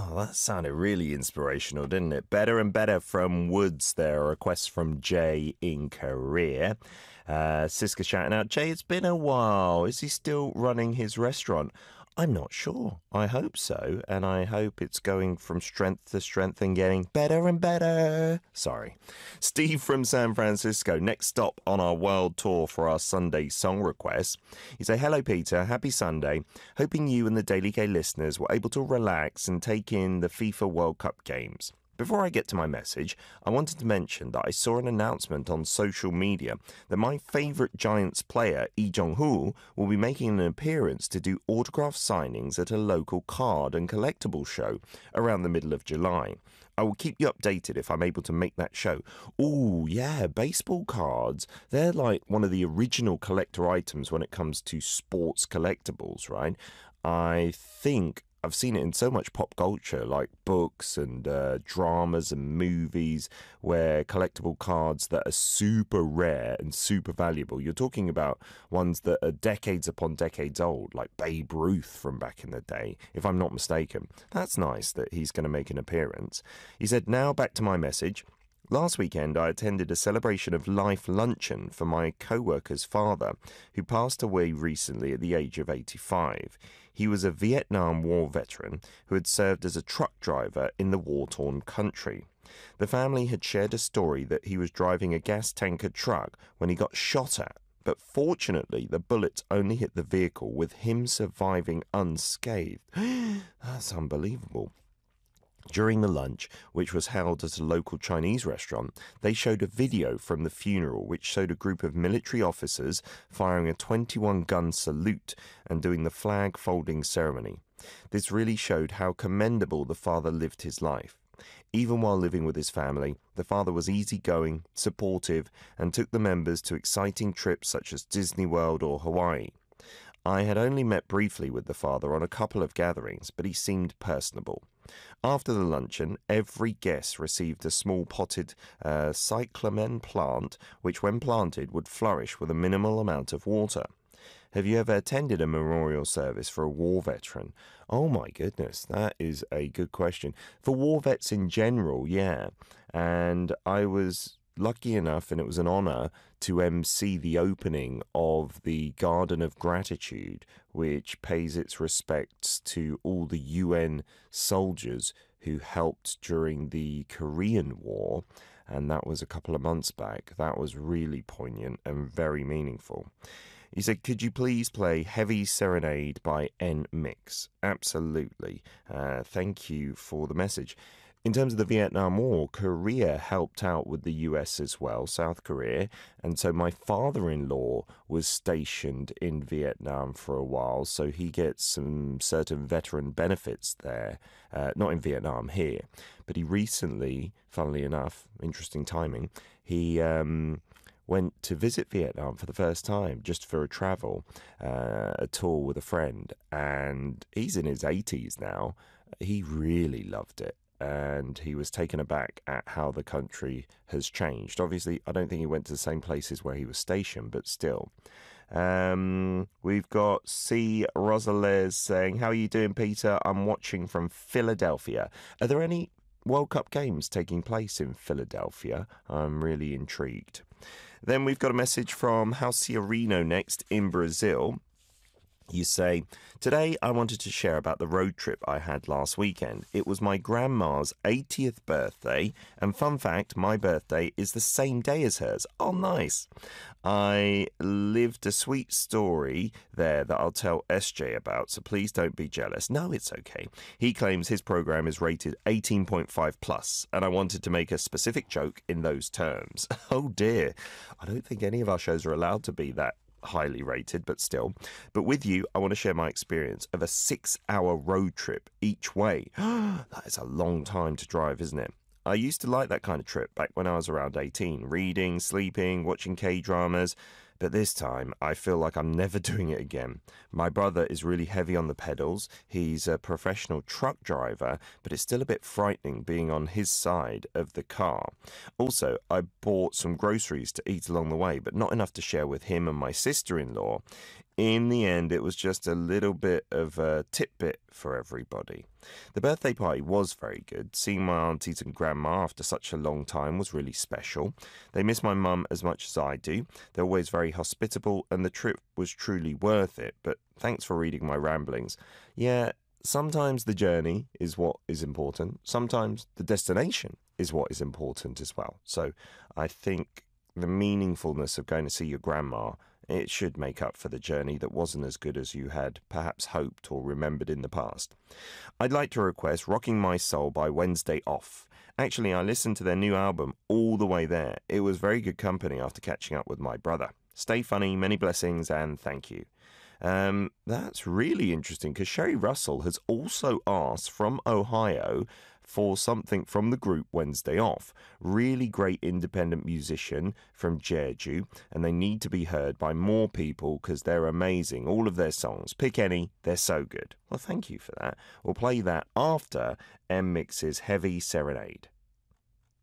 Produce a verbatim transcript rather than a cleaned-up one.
Oh, that sounded really inspirational, didn't it? Better and Better from Woods there. A request from Jay in Korea. Uh, Siska shouting out, Jay, it's been a while. Is he still running his restaurant? I'm not sure. I hope so. And I hope it's going from strength to strength and getting better and better. Sorry. Steve from San Francisco. Next stop on our world tour for our Sunday song requests. You say, hello, Peter. Happy Sunday. Hoping you and the Daily K listeners were able to relax and take in the FIFA World Cup games. Before I get to my message, I wanted to mention that I saw an announcement on social media that my favourite Giants player, Lee Jong-hoo, will be making an appearance to do autograph signings at a local card and collectible show around the middle of July. I will keep you updated if I'm able to make that show. Ooh, yeah, baseball cards. They're like one of the original collector items when it comes to sports collectibles, right? I think I've seen it in so much pop culture, like books and uh, dramas and movies, where collectible cards that are super rare and super valuable. You're talking about ones that are decades upon decades old, like Babe Ruth from back in the day, if I'm not mistaken. That's nice that he's going to make an appearance. He said, now back to my message. Last weekend, I attended a celebration of life luncheon for my co-worker's father, who passed away recently at the age of eighty-five. He was a Vietnam War veteran who had served as a truck driver in the war-torn country. The family had shared a story that he was driving a gas tanker truck when he got shot at, but fortunately the bullets only hit the vehicle, with him surviving unscathed. That's unbelievable. During the lunch, which was held at a local Chinese restaurant, they showed a video from the funeral which showed a group of military officers firing a twenty-one gun salute and doing the flag folding ceremony. This really showed how commendable the father lived his life. Even while living with his family, the father was easygoing, supportive, and took the members to exciting trips such as Disney World or Hawaii. I had only met briefly with the father on a couple of gatherings, but he seemed personable. After the luncheon, every guest received a small potted uh, cyclamen plant, which when planted would flourish with a minimal amount of water. Have you ever attended a memorial service for a war veteran? Oh my goodness, that is a good question. For war vets in general, yeah. And I was lucky enough, and it was an honour, to emcee the opening of the Garden of Gratitude, which pays its respects to all the U N soldiers who helped during the Korean War, and that was a couple of months back. That was really poignant and very meaningful. He said, could you please play Heavy Serenade by N Mix? Absolutely. Uh, thank you for the message. In terms of the Vietnam War, Korea helped out with the U S as well, South Korea. And so my father-in-law was stationed in Vietnam for a while, so he gets some certain veteran benefits there. Uh, not in Vietnam, here. But he recently, funnily enough, interesting timing, he um, went to visit Vietnam for the first time, just for a travel, uh, a tour with a friend. And he's in his eighties now. He really loved it. And he was taken aback at how the country has changed. Obviously, I don't think he went to the same places where he was stationed, but still. Um, we've got C. Rosales saying, how are you doing, Peter? I'm watching from Philadelphia. Are there any World Cup games taking place in Philadelphia? I'm really intrigued. Then we've got a message from Halciarino next in Brazil. You say, today I wanted to share about the road trip I had last weekend. It was my grandma's eightieth birthday, and fun fact, my birthday is the same day as hers. Oh, nice. I lived a sweet story there that I'll tell S J about, so please don't be jealous. No, it's okay. He claims his program is rated eighteen point five plus, and I wanted to make a specific joke in those terms. Oh dear. I don't think any of our shows are allowed to be that highly rated, but still. But with you, I want to share my experience of a six-hour road trip each way. That is a long time to drive, isn't it? I used to like that kind of trip back when I was around eighteen, reading, sleeping, watching K-dramas. But this time, I feel like I'm never doing it again. My brother is really heavy on the pedals. He's a professional truck driver, but it's still a bit frightening being on his side of the car. Also, I bought some groceries to eat along the way, but not enough to share with him and my sister-in-law. In the end, it was just a little bit of a tidbit for everybody. The birthday party was very good. Seeing my aunties and grandma after such a long time was really special. They miss my mum as much as I do. They're always very hospitable, and the trip was truly worth it. But thanks for reading my ramblings. Yeah, sometimes the journey is what is important. Sometimes the destination is what is important as well. So I think the meaningfulness of going to see your grandma, it should make up for the journey that wasn't as good as you had perhaps hoped or remembered in the past. I'd like to request Rocking My Soul by Wednesday Off. Actually, I listened to their new album all the way there. It was very good company after catching up with my brother. Stay funny, many blessings, and thank you. Um, that's really interesting because Sherry Russell has also asked from Ohio for something from the group Wednesday Off. Really great independent musician from Jeju, and they need to be heard by more people because they're amazing. All of their songs, pick any, they're so good. Well, thank you for that. We'll play that after M Mix's Heavy Serenade.